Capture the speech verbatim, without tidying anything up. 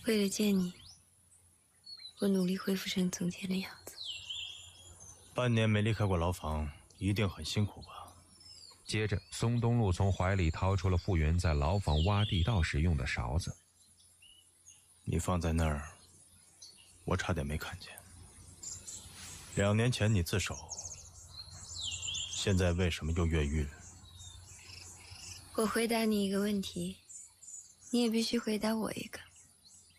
为了见你，我努力恢复成从前的样子。 半年没离开过牢房，一定很辛苦吧？ 接着，松东路从怀里掏出了傅园在牢房挖地道时用的勺子。 你放在那儿，我差点没看见。两年前你自首，现在为什么又越狱了？ 我回答你一个问题，你也必须回答我一个。